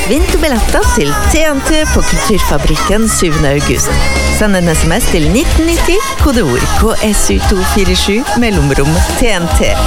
Vinn to billetter til TNT på Kulturfabrikken 7. august. Send en SMS til 1990, kodeord KSU247, mellomrom TNT.